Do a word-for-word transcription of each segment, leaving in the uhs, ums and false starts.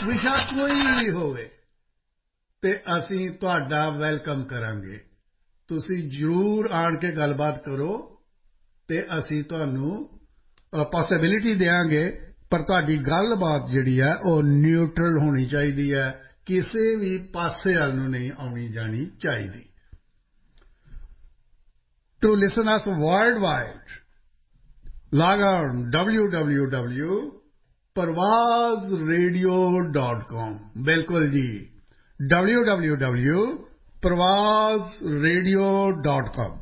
विषा कोई भी होवे ते असीं तुहाडा वेलकम करांगे। तुसीं जरूर आण के गलबात करो ते असीं तुहानूं पॉसिबिलिटी देंगे, पर तुहाडी गलबात जिहड़ी है वो न्यूट्रल होनी चाहिदी है, किसी भी पासे वल नूं नहीं आउणी जानी चाहिदी। To listen us worldwide, log on w w w dot parvaz radio dot com। बिल्कुल जी, w w w dot parvaz radio dot com।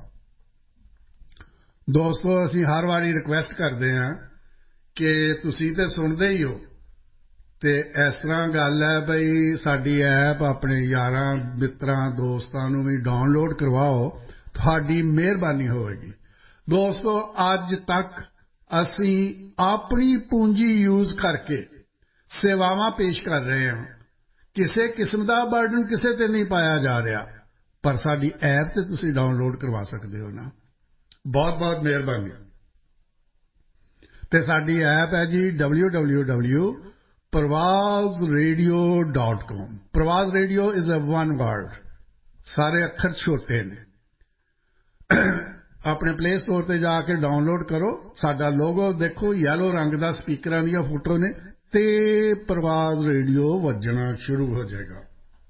दोस्तों, असीं हर वारी रिक्वेस्ट करते हैं कि तुसीं ते सुणदे ही हो, ते इस तरह गल है बई साडी ऐप अपने यारां मित्रां दोस्तां नूं भी डाउनलोड करवाओ, तुहाडी मेहरबानी होवेगी। दोस्तों, अज तक असीं अपनी पूंजी यूज करके सेवावां पेश कर रहे हैं, किसी किस्म का बर्डन किसी ते नहीं पाया जा रहा, पर साडी ऐप ते तुसीं डाउनलोड करवा सकते हो ना। बहुत बहुत मेहरबानी। ते साडी ऐप है जी w w w dot parvaz radio dot com। प्रवाज radio is a one word, सारे अखर छोटे ने। अपने प्ले स्टोर ते जाके डाउनलोड करो, साडा लोगो देखो, येलो रंग दा स्पीकरां दी फोटो ने, ते प्रवाज रेडियो वजना शुरू हो जाएगा।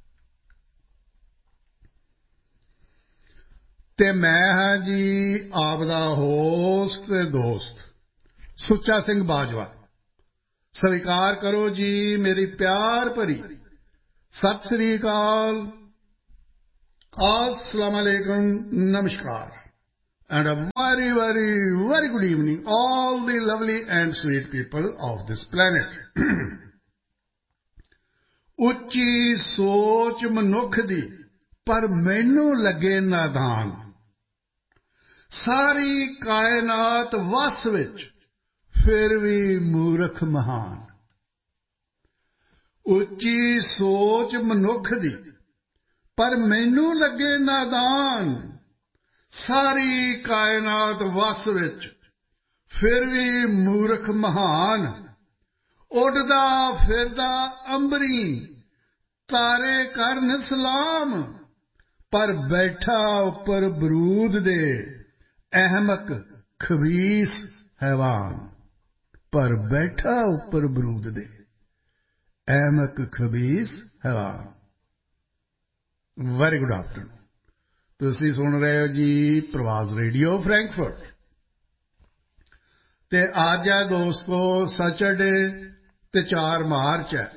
ते मैं हां जी आप दा होस्ट ते दोस्त सुच्चा सिंह बाजवा। स्वीकार करो जी मेरी प्यार भरी सत श्री अकाल, अस्सलाम वालेकुम, नमस्कार, and a very very very good evening all the lovely and sweet people of this planet। ਉੱਚੀ ਸੋਚ ਮਨੁੱਖ ਦੀ ਪਰ ਮੈਨੂੰ ਲੱਗੇ ਨਾਦਾਨ, ਸਾਰੀ ਕਾਇਨਾਤ ਵਸ ਵਿੱਚ ਫਿਰ ਵੀ ਮੂਰਖ ਮਹਾਨ। ਉੱਚੀ ਸੋਚ ਮਨੁੱਖ ਦੀ ਪਰ ਮੈਨੂੰ ਲੱਗੇ ਨਾਦਾਨ, ਸਾਰੀ ਕਾਇਨਾਤ ਵਸ ਵਿੱਚ ਫਿਰ ਵੀ ਮੂਰਖ ਮਹਾਨ। ਉੱਡਦਾ ਫਿਰਦਾ ਅੰਬਰੀ ਤਾਰੇ ਕਰਨ ਸਲਾਮ, ਪਰ ਬੈਠਾ ਉੱਪਰ ਬਰੂਦ ਦੇ ਅਹਿਮਕ ਖਬੀਸ हैवान। पर बैठा ऊपर बरूद दे अहमक खबीस हैवान। Very good afternoon. तुसीं सुन रहे हो जी प्रवाज रेडियो फ्रैंकफर्ट। ते अज है दोस्तों सैटरडे ते चार मार्च है,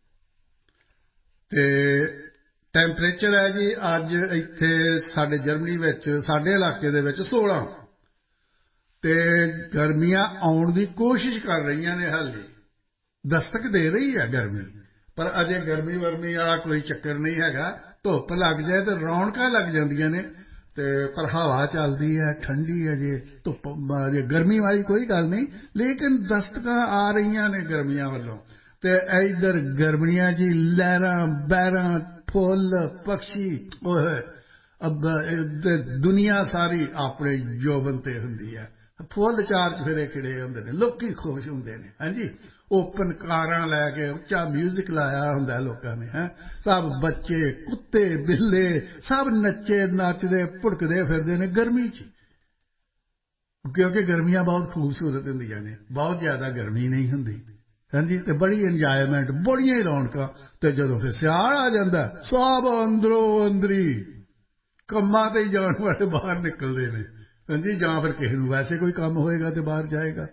ते टैंपरेचर है जी अज इत्थे साडे जर्मनी विच साडे इलाके दे विच सोलह, ते गर्मियां आउण दी कोशिश कर रही ने, हाले दस्तक दे रही है गर्मी, पर अजे गर्मी वर्मी वाला कोई चक्कर नहीं हैगा। धुप लग जाए तो रौनकां लग जांदियां ने, ते पर हवा चलदी है ठंडी, अजे धुप अजे गर्मी वाली कोई गल नहीं, लेकिन दस्तकां आ रही ने गर्मियां वालों। ते इधर गर्मियां जी लहरां बहरां फुल पक्षी, अब दुनिया सारी अपने जोबन ते हुंदी है। फुल चार चफेरे खिड़े होंदे ने, लोकी खुश होंदे ने। हाँ जी, ओपन कारां लैके उच्चा म्यूजिक लाया हुंदा लोकां ने, हैं सब बच्चे कुत्ते बिल्ले सब नच्चे नचदे भुड़कदे फिरदे ने गर्मी च, क्योंकि गर्मियां बहुत खूबसूरत होंदियां ने, बहुत ज्यादा गर्मी नहीं हुंदी। हाँ जी, ते बड़ी इंजॉयमेंट, बड़ियां ही रौनकां। ते जदों फिर सियाल आ जांदा सब अंदरों अंदरी कम्मां ते जाण वाले बाहर निकलदे ने। हाँ जी, जां फिर किसी नूं वैसे कोई काम होएगा तो बाहर जाएगा।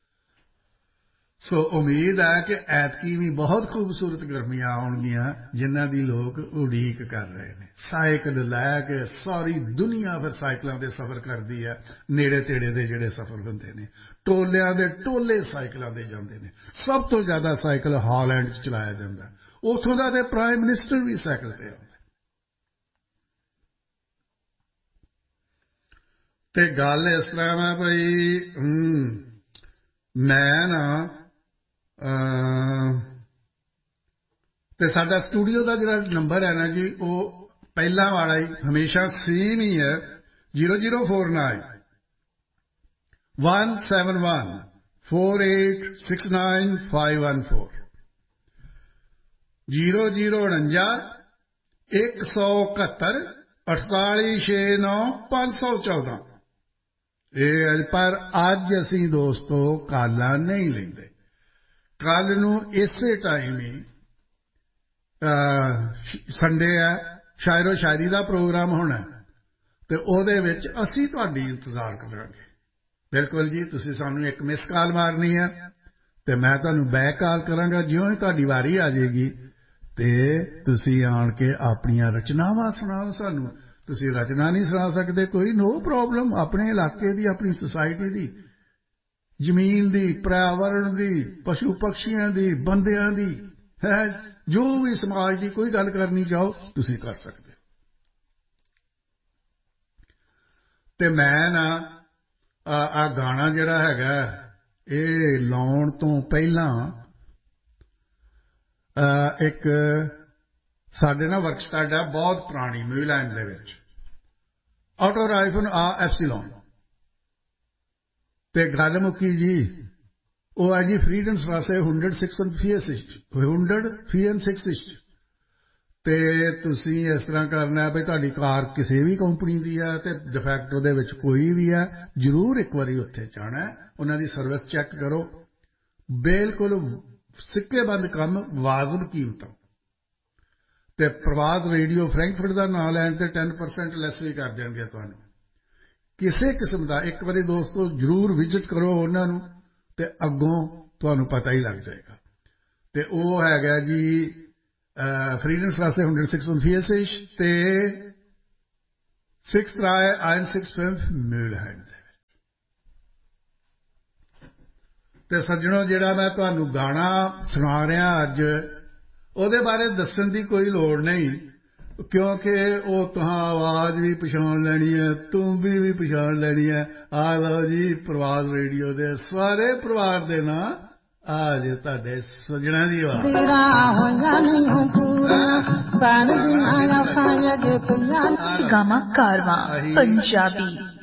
सो उम्मीद है कि ऐतकी भी बहुत खूबसूरत गर्मियां आउणगियां जिन्हां दी लोग उड़ीक कर रहे हैं। साइकिल लैके सारी दुनिया फिर साइकिलों के सफर करती है, नेड़े तेड़े के जिहड़े सफर हुंदे ने, टोलियां दे टोले साइकिलों के जांदे ने। सब तो ज्यादा साइकिल हालैंड च चलाया जांदा, उत्थों दा ते प्राइम मिनिस्टर भी साइकिल ते आउंदा। ते गल इस तरह है भाई, मैं ना ते साडा स्टूडियो का जिहड़ा नंबर है ना जी, वो पहला वाला ही हमेशा सेम ही है, zero zero four nine one seven one four eight six nine five one four. Zero zero ਉਣੰਜਾ ਇੱਕ ਸੌ ਇਕਹੱਤਰ ਅਠਤਾਲੀ ਛੇ ਨੌ ਪੰਜ ਸੌ ਚੌਦਾਂ। ਇਹ ਪਰ ਅੱਜ ਅਸੀਂ ਦੋਸਤੋ ਕਾਲਾਂ ਨਹੀਂ ਲੈਂਦੇ। ਕੱਲ੍ਹ ਨੂੰ ਇਸੇ ਟਾਈਮ ਹੀ ਸੰਡੇ ਹੈ, ਸ਼ਾਇਰੋ ਸ਼ਾਇਰੀ ਦਾ ਪ੍ਰੋਗਰਾਮ ਹੋਣਾ ਅਤੇ ਉਹਦੇ ਵਿੱਚ ਅਸੀਂ ਤੁਹਾਡੀ ਇੰਤਜ਼ਾਰ ਕਰਾਂਗੇ। ਬਿਲਕੁਲ ਜੀ, ਤੁਸੀਂ ਸਾਨੂੰ ਇੱਕ ਮਿਸ ਕਾਲ ਮਾਰਨੀ ਹੈ ਅਤੇ ਮੈਂ ਤੁਹਾਨੂੰ ਬੈਕ ਕਾਲ ਕਰਾਂਗਾ। ਜਿਉਂ ਹੀ ਤੁਹਾਡੀ ਵਾਰੀ ਆ ਜਾਏਗੀ ਅਤੇ ਤੁਸੀਂ ਆਣ ਕੇ ਆਪਣੀਆਂ ਰਚਨਾਵਾਂ ਸੁਣਾਓ ਸਾਨੂੰ। ਤੁਸੀਂ ਰਚਨਾ ਨਹੀਂ ਸੁਣਾ ਸਕਦੇ, ਕੋਈ ਨੋ ਪ੍ਰੋਬਲਮ। ਆਪਣੇ ਇਲਾਕੇ ਦੀ, ਆਪਣੀ ਸੁਸਾਇਟੀ ਦੀ, ਜ਼ਮੀਨ ਦੀ, ਪਰਿਆਵਰਣ ਦੀ, ਪਸ਼ੂ ਪਕਸ਼ੀਆਂ ਦੀ, ਬੰਦਿਆਂ ਦੀ, ਹੈ ਜੋ ਵੀ ਸਮਾਜ ਦੀ ਕੋਈ ਗੱਲ ਕਰਨੀ ਚਾਹੋ ਤੁਸੀਂ ਕਰ ਸਕਦੇ ਹੋ। ਅਤੇ ਮੈਂ ਨਾ ਆਹ ਗਾਣਾ ਜਿਹੜਾ ਹੈਗਾ ਇਹ ਲਾਉਣ ਤੋਂ ਪਹਿਲਾਂ ਇੱਕ ਸਾਡੇ ਨਾ ਵਰਕਸਟੈਡ ਹੈ ਬਹੁਤ ਪੁਰਾਣੀ ਨਿਊਜ਼ੀਲੈਂਡ ਦੇ ਵਿੱਚ, ਆਟੋ ਰਾਈਫਨ ਆ ਐਪਸੀਲੋਨ, ਅਤੇ ਗੱਲ ਮੁੱਕੀ ਜੀ ਉਹ ਹੈ ਜੀ ਫਰੀਡਮਸ ਵਾਸਤੇ ਹੰਡਰਡ ਸਿਕਸ ਹੰਡਰਡ ਫੀ ਸਿਕਸ ਅਤੇ ਤੁਸੀਂ ਇਸ ਤਰ੍ਹਾਂ ਕਰਨਾ ਵੀ ਤੁਹਾਡੀ ਕਾਰ ਕਿਸੇ ਵੀ ਕੰਪਨੀ ਦੀ ਹੈ ਅਤੇ ਡਿਫੈਕਟ ਉਹਦੇ ਵਿੱਚ ਕੋਈ ਵੀ ਹੈ, ਜ਼ਰੂਰ ਇੱਕ ਵਾਰੀ ਉੱਥੇ ਜਾਣਾ, ਉਹਨਾਂ ਦੀ ਸਰਵਿਸ ਚੈੱਕ ਕਰੋ। ਬਿਲਕੁਲ ਸਿੱਕੇਬੰਦ ਕੰਮ, ਵਾਜਬ ਕੀਮਤਾਂ। ਅਤੇ ਪ੍ਰਭਾਤ ਰੇਡੀਓ ਫਰੈਂਕਫਰਟ ਦਾ ਨਾਂ ਲੈਣ 'ਤੇ ਟੈਨ ਪਰਸੈਂਟ ਲੈਸ ਵੀ ਕਰ ਦੇਣਗੇ ਤੁਹਾਨੂੰ ਕਿਸੇ ਕਿਸਮ ਦਾ। ਇੱਕ ਵਾਰੀ ਦੋਸਤੋ ਜ਼ਰੂਰ ਵਿਜ਼ਿਟ ਕਰੋ ਉਹਨਾਂ ਨੂੰ ਅਤੇ ਅੱਗੋਂ ਤੁਹਾਨੂੰ ਪਤਾ ਹੀ ਲੱਗ ਜਾਏਗਾ। ਅਤੇ ਉਹ ਹੈਗਾ ਜੀ ਫਰੀਡਮਸ ਵਾਸਤੇ ਹੰਡਰਡ ਸਿਕਸ ਫੀਐਸਿਸ਼ ਅਤੇ ਸਿਕਸ ਟਰਾਏ ਆਇਨ ਸਿਕਸ ਫਿਫ ਮਿਊਲਹੈਂਡ ਦੇ ਵਿੱਚ। ਅਤੇ ਸੱਜਣੋ, ਜਿਹੜਾ ਮੈਂ ਤੁਹਾਨੂੰ ਗਾਣਾ ਸੁਣਾ ਰਿਹਾ ਅੱਜ, ਉਹਦੇ ਬਾਰੇ ਦੱਸਣ ਦੀ ਕੋਈ ਲੋੜ ਨਹੀਂ, ਕਿਉਂਕਿ ਉਹ ਤੁਹਾਂ ਆਵਾਜ਼ ਵੀ ਪਛਾਣ ਲੈਣੀ ਹੈ, ਤੁੰਬੀ ਵੀ ਪਛਾਣ ਲੈਣੀ ਹੈ। ਆ ਲਓ ਜੀ, ਪ੍ਰਵਾਦ ਰੇਡੀਓ ਦੇ ਸਾਰੇ ਪਰਿਵਾਰ ਦੇ ਨਾਂ ਆ ਜੇ ਤੁਹਾਡੇ ਸੱਜਣਾਂ ਦੀ ਆਵਾਜ਼। ਗਾਮਾ ਕਾਰਵਾਂ ਪੰਜਾਬੀ।